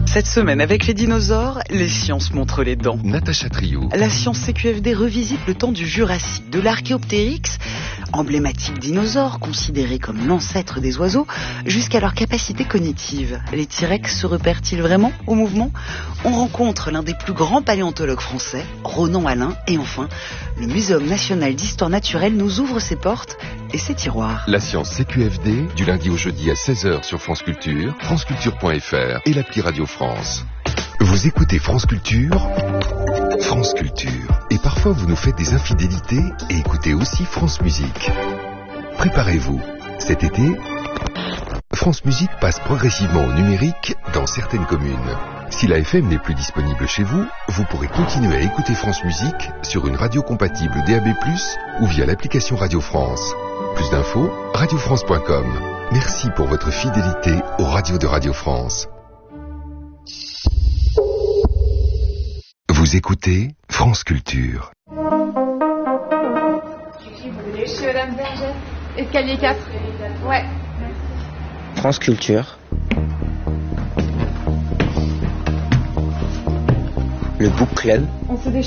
Cette semaine, avec les dinosaures, les sciences montrent les dents. Natacha Trio. La science CQFD revisite le temps du Jurassique, de l'Archéoptérix, emblématique dinosaure considéré comme l'ancêtre des oiseaux, jusqu'à leur capacité cognitive. Les T-Rex se repèrent-ils vraiment au mouvement ? On rencontre l'un des plus grands paléontologues français, Ronan Alain, et enfin, le Muséum national d'histoire naturelle nous ouvre ses portes et ses tiroirs. La science CQFD, du lundi au jeudi à 16h sur France Culture, franceculture.fr et l'appli Radio France. Vous écoutez France Culture, France Culture. Et parfois vous nous faites des infidélités et écoutez aussi France Musique. Préparez-vous, cet été, France Musique passe progressivement au numérique dans certaines communes. Si la FM n'est plus disponible chez vous, vous pourrez continuer à écouter France Musique sur une radio compatible DAB+, ou via l'application Radio France. Plus d'infos, radiofrance.com. Merci pour votre fidélité aux radios de Radio France. Vous écoutez France Culture. Je suis Madame Vergès. Escalier 4. Ouais. France Culture. Le Book Club. On se déchausse ?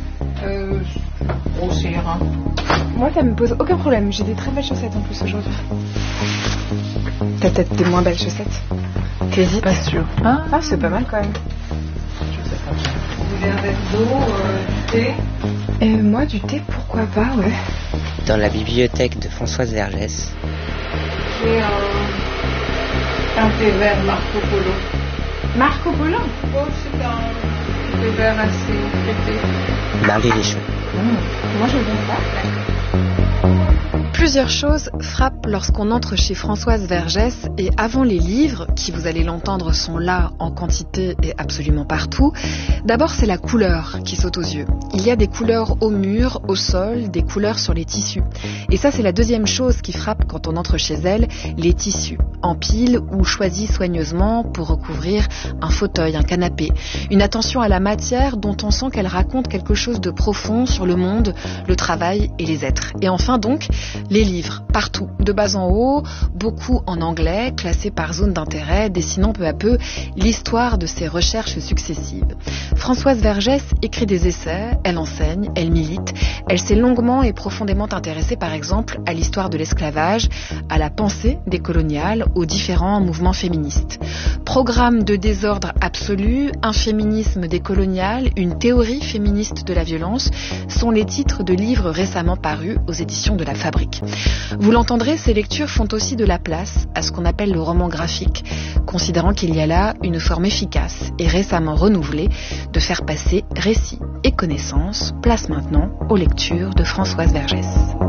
Ça ira. Moi, ça me pose aucun problème. J'ai des très belles chaussettes en plus aujourd'hui. T'as peut-être des moins belles chaussettes. Quasi pas sûr. Ah, c'est pas mal quand même. Je sais pas. Vous voulez un verre d'eau, du thé ? Moi, du thé, pourquoi pas, ouais. Dans la bibliothèque de Françoise Vergès. J'ai un thé vert Marco Polo. Marco Polo ? Oh, c'est un thé vert assez traité. Marie Richaud. Moi, je veux pas. Plusieurs choses frappent lorsqu'on entre chez Françoise Vergès et avant les livres, qui vous allez l'entendre sont là en quantité et absolument partout, d'abord c'est la couleur qui saute aux yeux. Il y a des couleurs au mur, au sol, des couleurs sur les tissus. Et ça c'est la deuxième chose qui frappe quand on entre chez elle, les tissus, en pile ou choisis soigneusement pour recouvrir un fauteuil, un canapé. Une attention à la matière dont on sent qu'elle raconte quelque chose de profond sur le monde, le travail et les êtres. Et enfin donc, les livres, partout, de bas en haut, beaucoup en anglais, classés par zone d'intérêt, dessinant peu à peu l'histoire de ses recherches successives. Françoise Vergès écrit des essais, elle enseigne, elle milite, elle s'est longuement et profondément intéressée par exemple à l'histoire de l'esclavage, à la pensée décoloniale, aux différents mouvements féministes. Programme de désordre absolu, un féminisme décolonial, une théorie féministe de la violence sont les titres de livres récemment parus aux éditions de La Fabrique. Vous l'entendrez, ces lectures font aussi de la place à ce qu'on appelle le roman graphique, considérant qu'il y a là une forme efficace et récemment renouvelée de faire passer récits et connaissances. Place maintenant aux lectures de Françoise Vergès.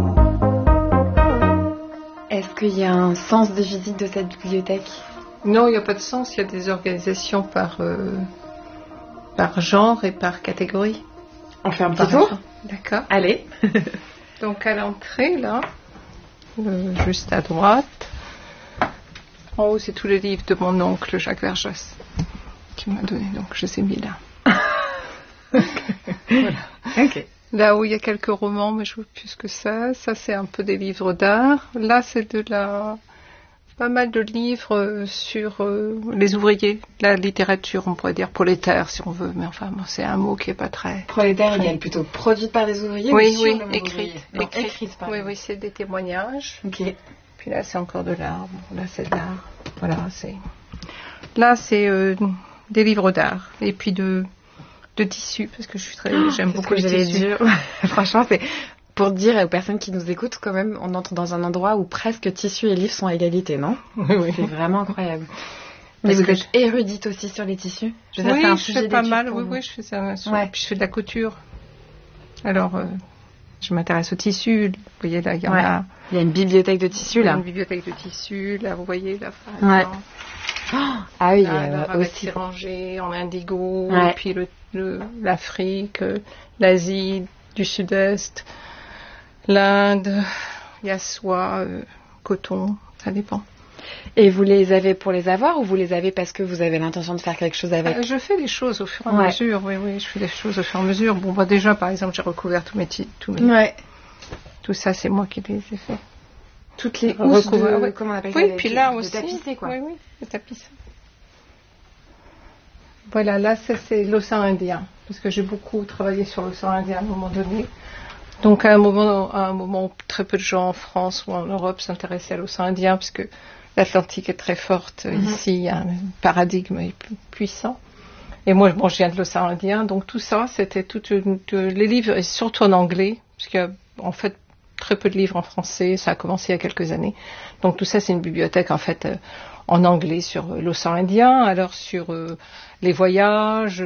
Est-ce qu'il y a un sens de visite de cette bibliothèque ? Non, il n'y a pas de sens. Il y a des organisations par genre et par catégorie. On fait un petit tour ? D'accord. Allez. Donc à l'entrée, là, juste à droite, en haut, c'est tous les livres de mon oncle Jacques Vergès qui m'a donné, donc je les ai mis là. Voilà. Ok. Là où il y a quelques romans, mais je vois plus que ça. Ça, c'est un peu des livres d'art. Là, c'est pas mal de livres sur les ouvriers, la littérature, on pourrait dire prolétaire si on veut, mais enfin, bon, c'est un mot qui est pas très... Prolétaire, il y a plutôt produite par des ouvriers oui, ou oui, sur le monde écrite. ouvrier ? Écrite par oui, oui, c'est des témoignages. Ok. Puis là, c'est encore de l'art. Bon, là, c'est de l'art. Voilà, c'est... Là, c'est des livres d'art. Et puis de tissus, parce que j'aime beaucoup les tissus. Franchement, c'est... Pour dire aux personnes qui nous écoutent, quand même, on entre dans un endroit où presque tissus et livres sont à égalité, non ? Oui. C'est vraiment incroyable. Mais vous êtes érudite aussi sur les tissus ? Oui, je fais pas mal. Oui, je fais ça. Ouais. Puis je fais de la couture. Alors, je m'intéresse aux tissus. Vous voyez, là, il y en a... Il y a une bibliothèque de tissus, là. Une bibliothèque de tissus, là, vous voyez, là. Ouais. Ah oui, là, avec aussi. ses rangées en indigo, Ouais. et puis l'Afrique, l'Asie du Sud-Est, l'Inde, il y a soie, coton, ça dépend. Et vous les avez pour les avoir ou vous les avez parce que vous avez l'intention de faire quelque chose avec ? Je fais des choses au fur et à mesure, oui, je fais des choses au fur et à mesure. Bon, bah déjà, par exemple, j'ai recouvert tous mes Ouais. Tout ça, c'est moi qui les ai fait. Toutes les housses comment on appelle ça ? Oui, puis là de aussi. tapisser, quoi. Oui, de tapisser. Voilà, là, ça, c'est l'océan Indien. Parce que j'ai beaucoup travaillé sur l'océan Indien à un moment donné. Donc, à un moment où très peu de gens en France ou en Europe s'intéressaient à l'océan Indien, parce que l'Atlantique est très forte. Ici, il y a un paradigme puissant. Et moi, bon, je viens de l'océan Indien. Donc, tout ça, c'était les livres, et surtout en anglais, parce qu'il y a, en fait, très peu de livres en français. Ça a commencé il y a quelques années. Donc, tout ça, c'est une bibliothèque, en fait, en anglais sur l'océan Indien. Alors, sur les voyages,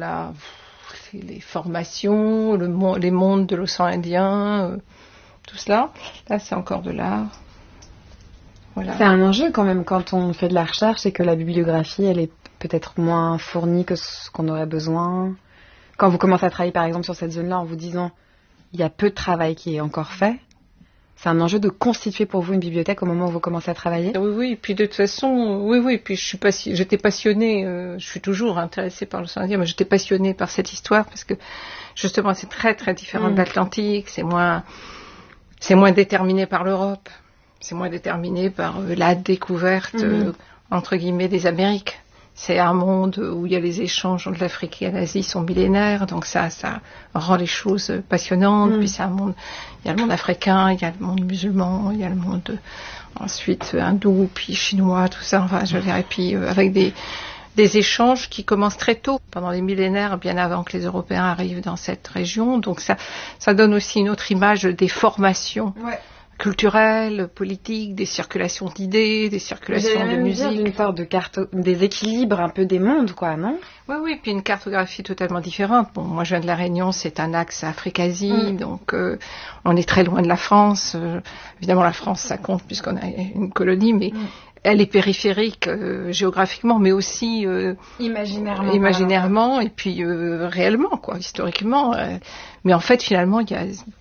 les formations, les mondes de l'océan Indien, tout cela. Là, c'est encore de l'art. Voilà. C'est un enjeu quand même quand on fait de la recherche et que la bibliographie, elle est peut-être moins fournie que ce qu'on aurait besoin. Quand vous commencez à travailler par exemple sur cette zone-là en vous disant il y a peu de travail qui est encore fait, c'est un enjeu de constituer pour vous une bibliothèque au moment où vous commencez à travailler. Oui, et puis de toute façon, oui, puis j'étais passionnée, je suis toujours intéressée par l'océan Indien, mais j'étais passionnée par cette histoire parce que justement c'est très très différent de l'Atlantique, c'est moins déterminé par l'Europe, c'est moins déterminé par la découverte entre guillemets des Amériques. C'est un monde où il y a les échanges entre l'Afrique et l'Asie sont millénaires, donc ça rend les choses passionnantes. Puis c'est un monde, il y a le monde africain, il y a le monde musulman, il y a le monde ensuite hindou, puis chinois, tout ça. Enfin, je veux dire, et puis avec des échanges qui commencent très tôt, pendant les millénaires, bien avant que les Européens arrivent dans cette région. Donc ça donne aussi une autre image des formations. Ouais. Culturelles, politiques, des circulations d'idées, des circulations de musique. Une sorte de des équilibres un peu des mondes, quoi, non? Oui, puis une cartographie totalement différente. Bon, moi je viens de La Réunion, c'est un axe Afrique-Asie, donc on est très loin de la France. Évidemment, la France, ça compte puisqu'on a une colonie, mais elle est périphérique géographiquement, mais aussi imaginairement et puis réellement, quoi, historiquement. Mais en fait, finalement, il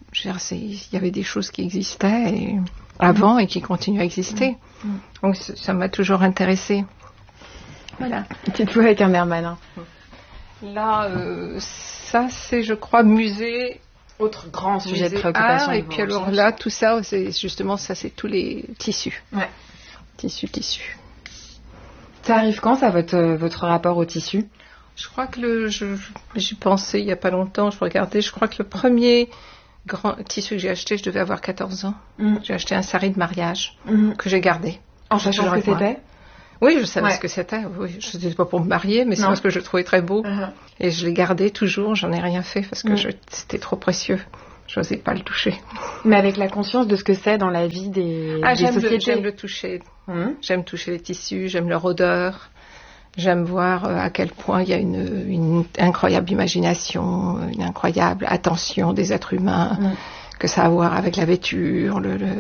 y avait des choses qui existaient avant et qui continuent à exister. Donc ça m'a toujours intéressée. Voilà. Dites-vous avec un air malin. Là, ça c'est, je crois, musée. Autre grand sujet de préoccupation. Et puis alors là, tout ça, c'est justement ça, c'est tous les tissus. Ouais. Tissus. Ça arrive quand, ça, votre rapport au tissu? Je crois que j'y pensais il n'y a pas longtemps, je regardais, je crois que le premier grand tissu que j'ai acheté, je devais avoir 14 ans. J'ai acheté un sari de mariage que j'ai gardé. En sachant ce que c'était? Oui, je savais ce que c'était. Oui, je ne sais pas pour me marier, mais c'est parce que je le trouvais très beau. Et je l'ai gardé toujours, j'en ai rien fait parce que c'était trop précieux. Je n'osais pas le toucher. Mais avec la conscience de ce que c'est dans la vie des sociétés. J'aime le toucher. J'aime toucher les tissus, j'aime leur odeur. J'aime voir à quel point il y a une incroyable imagination, une incroyable attention des êtres humains, que ça a à voir avec la vêture,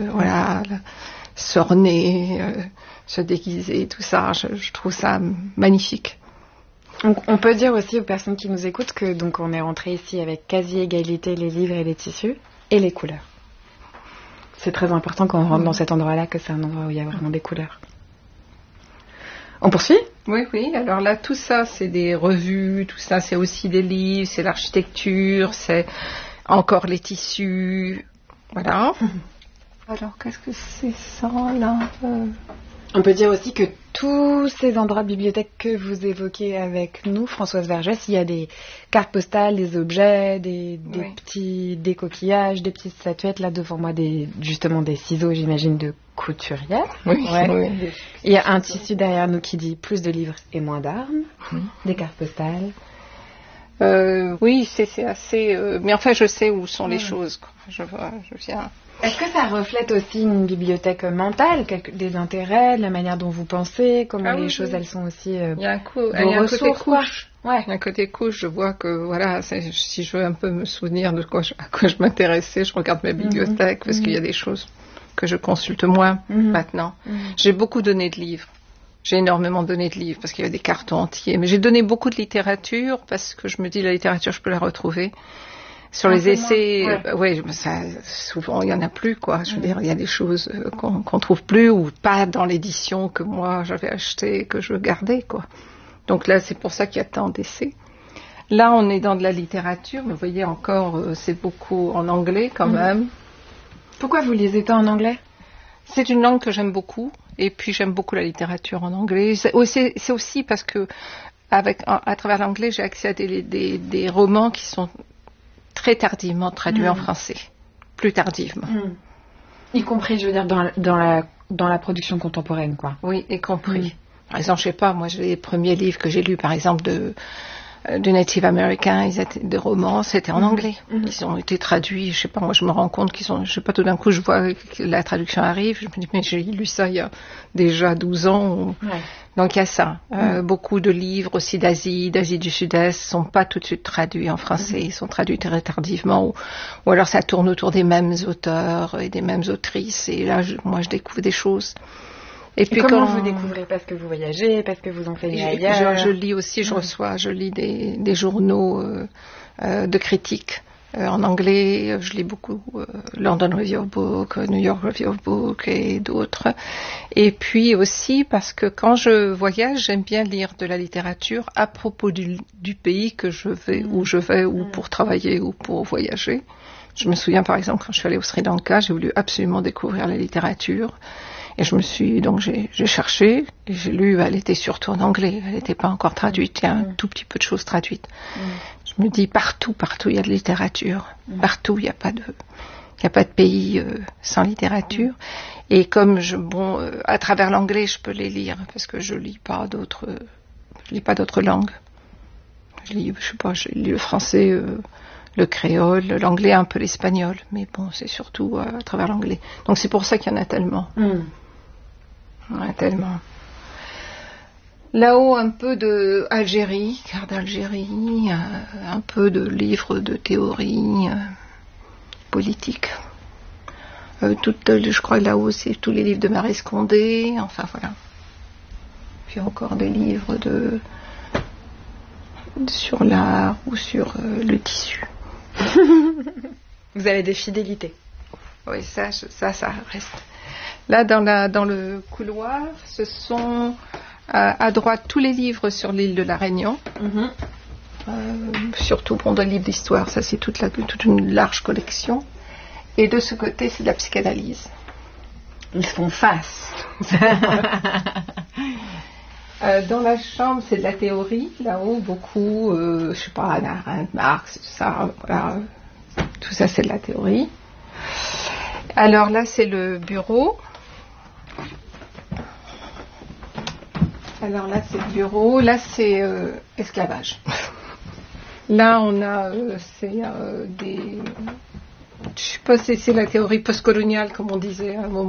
s'orner, se déguiser, tout ça. Je trouve ça magnifique. On peut dire aussi aux personnes qui nous écoutent que donc on est rentré ici avec quasi égalité les livres et les tissus et les couleurs. C'est très important quand on rentre dans cet endroit-là que c'est un endroit où il y a vraiment des couleurs. On poursuit ? Oui. Alors là, tout ça, c'est des revues, tout ça, c'est aussi des livres, c'est l'architecture, c'est encore les tissus. Voilà. Alors, qu'est-ce que c'est ça, là On peut dire aussi que tous ces endroits de bibliothèque que vous évoquez avec nous, Françoise Vergès, il y a des cartes postales, des objets, des coquillages, des petites statuettes. Là, devant moi, justement des ciseaux, j'imagine, de couturière. Oui. Il y a un tissu derrière nous qui dit plus de livres et moins d'armes, des cartes postales. Oui, c'est assez... mais enfin, je sais où sont les choses, quoi. Je viens... Est-ce que ça reflète aussi une bibliothèque mentale, des intérêts, de la manière dont vous pensez, comment les choses elles sont aussi il y a un côté couche. Ouais. Il y a un côté couche, je vois que voilà, si je veux un peu me souvenir de à quoi je m'intéressais, je regarde ma bibliothèque parce qu'il y a des choses que je consulte moins maintenant. J'ai beaucoup donné de livres. J'ai énormément donné de livres parce qu'il y avait des cartons entiers. Mais j'ai donné beaucoup de littérature parce que je me dis la littérature, je peux la retrouver. Sur les essais, souvent il y en a plus, quoi. Je veux dire, il y a des choses qu'on trouve plus ou pas dans l'édition que moi j'avais achetée, que je gardais, quoi. Donc là, c'est pour ça qu'il y a tant d'essais. Là, on est dans de la littérature, mais vous voyez encore, c'est beaucoup en anglais quand même. Pourquoi vous lisez tant en anglais ? C'est une langue que j'aime beaucoup, et puis j'aime beaucoup la littérature en anglais. C'est aussi parce que à travers l'anglais, j'ai accès à des romans qui sont très tardivement traduits en français, plus tardivement. Y compris, je veux dire, dans la production contemporaine, quoi. Oui, y compris. Par exemple, je sais pas, moi, les premiers livres que j'ai lus, par exemple, de Native American, de romans, c'était en anglais. Ils ont été traduits, je sais pas, moi je me rends compte qu'ils sont, je sais pas, tout d'un coup je vois que la traduction arrive, je me dis mais j'ai lu ça il y a déjà 12 ans. Donc il y a ça. Beaucoup de livres aussi d'Asie du Sud-Est sont pas tout de suite traduits en français, ils sont traduits très tardivement ou alors ça tourne autour des mêmes auteurs et des mêmes autrices et là moi je découvre des choses. Et puis comment vous découvrez? Parce que vous voyagez, parce que vous enseignez ailleurs? Je lis aussi, je lis des journaux de critiques en anglais. Je lis beaucoup London Review of Book, New York Review of Book et d'autres. Et puis aussi parce que quand je voyage, j'aime bien lire de la littérature à propos du pays que je vais, où je vais, ou pour travailler ou pour voyager. Je me souviens par exemple quand je suis allée au Sri Lanka, j'ai voulu absolument découvrir la littérature. Et j'ai cherché, et j'ai lu, elle était surtout en anglais, elle n'était pas encore traduite, il y a un tout petit peu de choses traduites. Je me dis, partout, il y a de littérature. Partout, il n'y a pas de pays sans littérature. Et comme à travers l'anglais, je peux les lire, parce que je lis pas d'autres langues. Je lis le français, le créole, l'anglais, un peu l'espagnol, mais bon, c'est surtout à travers l'anglais. Donc c'est pour ça qu'il y en a tellement. Ouais, tellement. Là-haut, un peu de Algérie, carte d'Algérie, un peu de livres de théorie politique. Je crois là-haut, c'est tous les livres de Marie Scondé, enfin voilà. Puis encore des livres sur l'art ou sur le tissu. Vous avez des fidélités. Oui, ça reste. Là, dans le couloir, ce sont à droite tous les livres sur l'île de la Réunion. Surtout des livres d'histoire, ça c'est toute une large collection. Et de ce côté, c'est de la psychanalyse. Ils font face. Dans la chambre, c'est de la théorie. Là-haut, beaucoup, je sais pas, Hannah Arendt, Marx, tout ça. Voilà. Tout ça, c'est de la théorie. Alors là, c'est le bureau. Là, c'est esclavage. Là, on a, je sais pas si c'est la théorie postcoloniale, comme on disait à un moment.